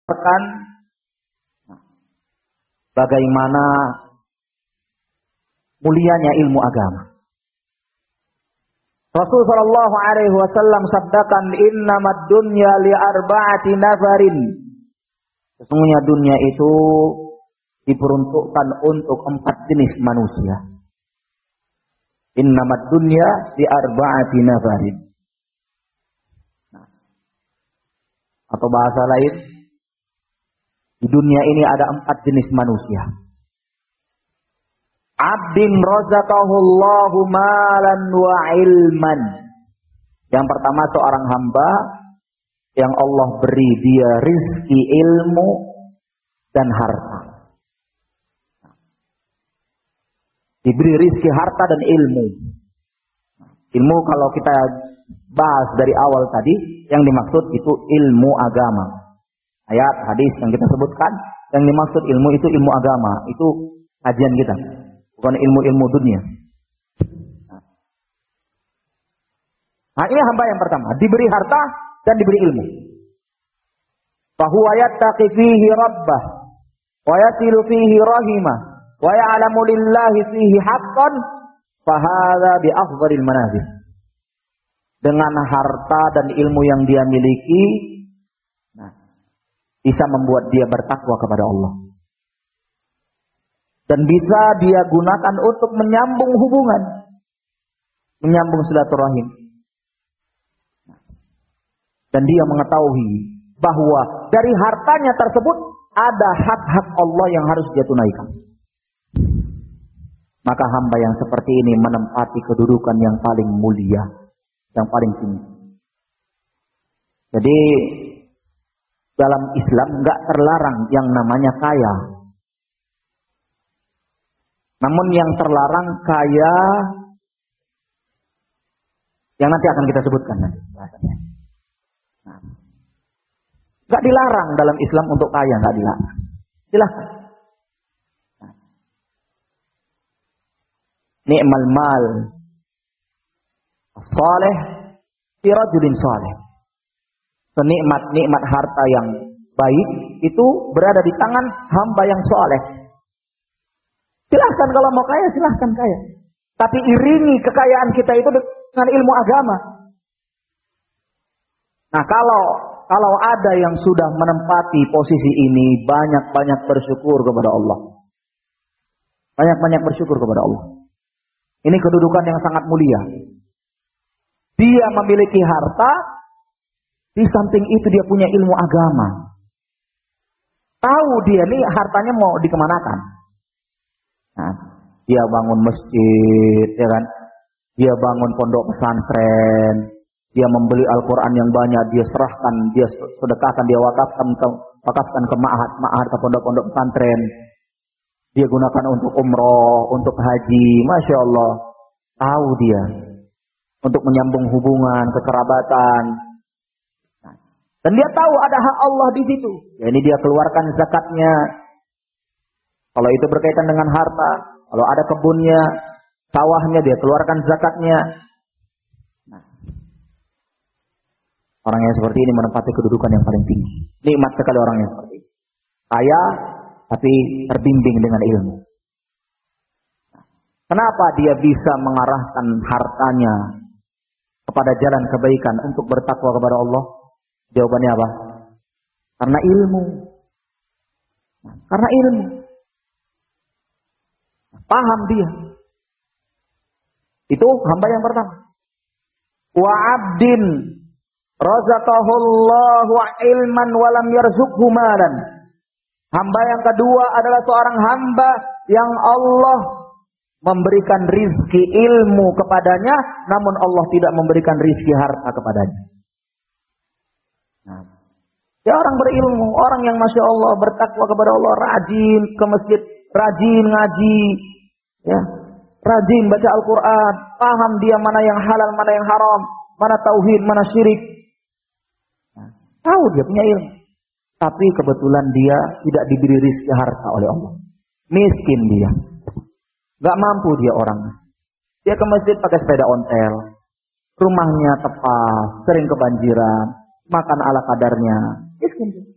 kan bagaimana mulianya ilmu agama. Rasul sallallahu alaihi wasallam sabdakan, "Innamad dunya li arba'ati nafarin." Sesungguhnya dunia itu diperuntukkan untuk 4 jenis manusia. Innamad dunya li arba'ati nafarin. Atau bahasa lain, di dunia ini ada 4 jenis manusia. Abdin razaqahullahu malan wa ilman. Yang pertama seorang hamba yang Allah beri dia rizki ilmu dan harta. Diberi rizki harta dan ilmu. Ilmu kalau kita bahas dari awal tadi, yang dimaksud itu ilmu agama. Ayat, hadis yang kita sebutkan, yang dimaksud ilmu itu ilmu agama. Itu kajian kita, bukan ilmu-ilmu dunia. Nah, ini hamba yang pertama, diberi harta dan diberi ilmu. Fahuwa yattaqi fihi rabbah, wa yasilu fihi rahimah, wa ya'lamu lillahi fihi haqqan, fahadha bi afdhalil manazil. Dengan harta dan ilmu yang dia miliki, bisa membuat dia bertakwa kepada Allah. Dan bisa dia gunakan untuk menyambung hubungan, menyambung silaturahim. Dan dia mengetahui bahwa dari hartanya tersebut ada hak-hak Allah yang harus dia tunaikan. Maka hamba yang seperti ini menempati kedudukan yang paling mulia, yang paling tinggi. Jadi dalam Islam enggak terlarang yang namanya kaya. Namun yang terlarang kaya yang nanti akan kita sebutkan nanti bahasanya. Enggak dilarang dalam Islam untuk kaya, enggak dilarang. Silakan. Ni'mal mal saleh fi rajulin saleh. Senikmat-nikmat harta yang baik itu berada di tangan hamba yang saleh. Silahkan kalau mau kaya, silahkan kaya. Tapi iringi kekayaan kita itu dengan ilmu agama. Nah, kalau ada yang sudah menempati posisi ini, banyak-banyak bersyukur kepada Allah. Banyak-banyak bersyukur kepada Allah. Ini kedudukan yang sangat mulia. Dia memiliki harta, di samping itu dia punya ilmu agama. Tahu dia nih hartanya mau dikemanakan. Nah, dia bangun masjid, ya kan? Dia bangun pondok pesantren, dia membeli Al-Quran yang banyak, dia serahkan, dia sedekahkan, dia wakafkan ke ma'had ke pondok-pondok pesantren. Dia gunakan untuk umroh, untuk haji, Masya Allah. Tahu dia. Untuk menyambung hubungan, kekerabatan. Dan dia tahu ada hak Allah di situ. Ya, ini dia keluarkan zakatnya. Kalau itu berkaitan dengan harta, kalau ada kebunnya, sawahnya, dia keluarkan zakatnya. Nah, orang yang seperti ini menempati kedudukan yang paling tinggi. Nikmat sekali orang yang seperti ini. Kaya, tapi terbimbing dengan ilmu. Kenapa dia bisa mengarahkan hartanya kepada jalan kebaikan untuk bertakwa kepada Allah? Jawabannya apa? Karena ilmu. Karena ilmu. Paham dia. Itu hamba yang pertama. Wa abdin razaqahullahu ilman wa lam yarzuqhu malan. Hamba yang kedua adalah seorang hamba yang Allah memberikan rizki ilmu kepadanya, namun Allah tidak memberikan rizki harta kepadanya. Nah, dia orang berilmu, orang yang Masya Allah bertakwa kepada Allah, rajin ke masjid, rajin ngaji, ya, rajin baca Al-Quran, paham dia mana yang halal, mana yang haram, mana tauhid, mana syirik. Nah, tahu dia punya ilmu. Tapi kebetulan dia tidak diberi rizki harta oleh Allah. Miskin dia. Gak mampu dia orangnya. Dia ke masjid pakai sepeda ontel. Rumahnya tepas, sering kebanjiran. Makan ala kadarnya. Miskin dia.